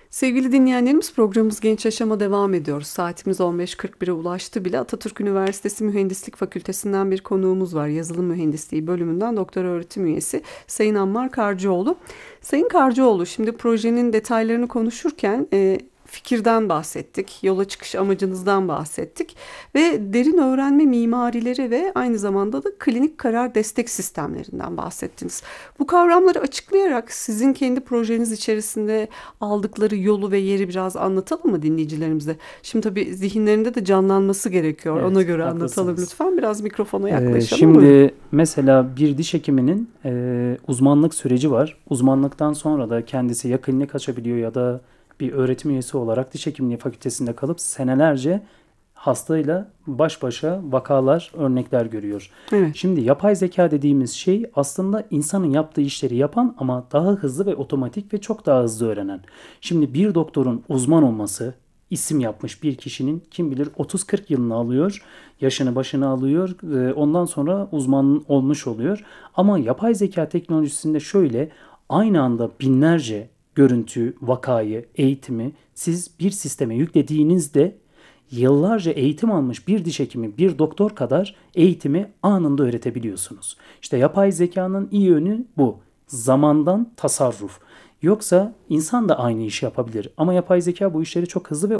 Sevgili dinleyenlerimiz, programımız Genç Yaşam'a devam ediyoruz. Saatimiz 15.41'e ulaştı bile. Atatürk Üniversitesi Mühendislik Fakültesinden bir konuğumuz var. Yazılım Mühendisliği bölümünden doktora öğretim üyesi Sayın Ammar Karcıoğlu. Sayın Karcıoğlu, şimdi projenin detaylarını konuşurken fikirden bahsettik, yola çıkış amacınızdan bahsettik ve derin öğrenme mimarileri ve aynı zamanda da klinik karar destek sistemlerinden bahsettiniz. Bu kavramları açıklayarak sizin kendi projeniz içerisinde aldıkları yolu ve yeri biraz anlatalım mı dinleyicilerimize? Şimdi tabii zihinlerinde de canlanması gerekiyor. Ona Evet, göre anlatalım haklısınız. lütfen. Biraz mikrofona yaklaşalım. Buyurun. Şimdi mesela bir diş hekiminin uzmanlık süreci var. Uzmanlıktan sonra da kendisi ya klinik açabiliyor ya da bir öğretim üyesi olarak diş hekimliği fakültesinde kalıp senelerce hastayla baş başa vakalar, örnekler görüyor. Evet. Şimdi yapay zeka dediğimiz şey aslında insanın yaptığı işleri yapan ama daha hızlı ve otomatik ve çok daha hızlı öğrenen. Şimdi bir doktorun uzman olması, isim yapmış bir kişinin kim bilir 30-40 yılını alıyor, yaşını başını alıyor, ondan sonra uzman olmuş oluyor. Ama yapay zeka teknolojisinde şöyle aynı anda binlerce görüntü, vakayı, eğitimi siz bir sisteme yüklediğinizde yıllarca eğitim almış bir diş hekimi, bir doktor kadar eğitimi anında öğretebiliyorsunuz. İşte yapay zekanın iyi yönü bu. Zamandan tasarruf. Yoksa insan da aynı işi yapabilir ama yapay zeka bu işleri çok hızlı ve